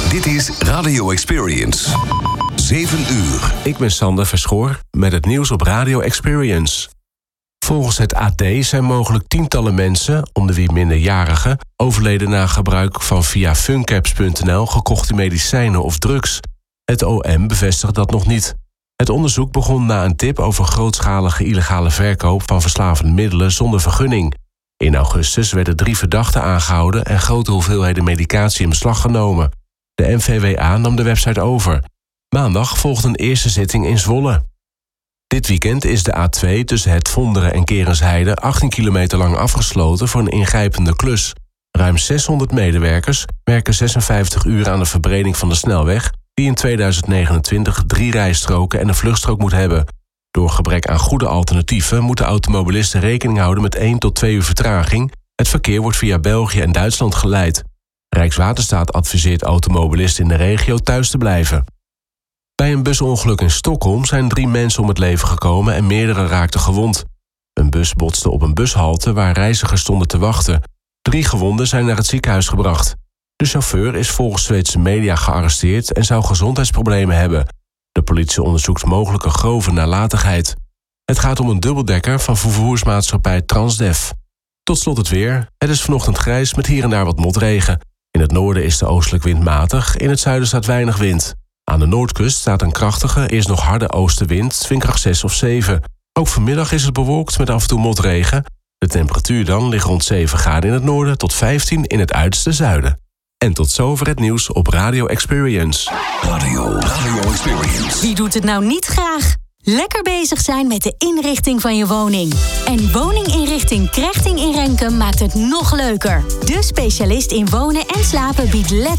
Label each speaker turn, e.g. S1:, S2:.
S1: Dit is Radio Experience. 7 uur.
S2: Ik ben Sander Verschoor met het nieuws op Radio Experience. Volgens het AD zijn mogelijk tientallen mensen, onder wie minderjarigen, overleden na gebruik van via funcaps.nl gekochte medicijnen of drugs. Het OM bevestigt dat nog niet. Het onderzoek begon na een tip over grootschalige illegale verkoop van verslavende middelen zonder vergunning. In augustus werden 3 verdachten aangehouden en grote hoeveelheden medicatie in beslag genomen. De NVWA nam de website over. Maandag volgt een eerste zitting in Zwolle. Dit weekend is de A2 tussen Het Vonderen en Kerensheide 18 kilometer lang afgesloten voor een ingrijpende klus. Ruim 600 medewerkers werken 56 uur aan de verbreding van de snelweg, die in 2029 3 rijstroken en een vluchtstrook moet hebben. Door gebrek aan goede alternatieven moeten automobilisten rekening houden met 1 tot 2 uur vertraging. Het verkeer wordt via België en Duitsland geleid. Rijkswaterstaat adviseert automobilisten in de regio thuis te blijven. Bij een busongeluk in Stockholm zijn 3 mensen om het leven gekomen en meerdere raakten gewond. Een bus botste op een bushalte waar reizigers stonden te wachten. 3 gewonden zijn naar het ziekenhuis gebracht. De chauffeur is volgens Zweedse media gearresteerd en zou gezondheidsproblemen hebben. De politie onderzoekt mogelijke grove nalatigheid. Het gaat om een dubbeldekker van vervoersmaatschappij Transdev. Tot slot het weer. Het is vanochtend grijs met hier en daar wat motregen. In het noorden is de oostelijke wind matig, in het zuiden staat weinig wind. Aan de noordkust staat een krachtige, eerst nog harde oostenwind, windkracht 6 of 7. Ook vanmiddag is het bewolkt met af en toe motregen. De temperatuur dan ligt rond 7 graden in het noorden tot 15 in het uiterste zuiden. En tot zover het nieuws op Radio Experience.
S1: Radio Experience.
S3: Wie doet het nou niet graag? Lekker bezig zijn met de inrichting van je woning. En woninginrichting Krechting in Renkum maakt het nog leuker. De specialist in wonen en slapen biedt